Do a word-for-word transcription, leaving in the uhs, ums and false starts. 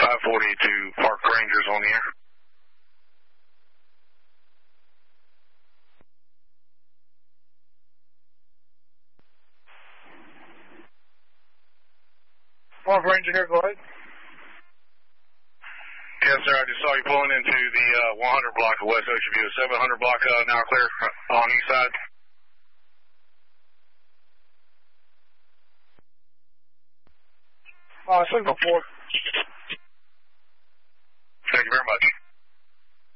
five forty to Park Rangers on the air. Park Ranger here, go ahead. Yes, sir, I just saw you pulling into the uh, one hundred block of West Ocean View. seven hundred block uh, now clear on east side. Uh, signal four. Thank you very much.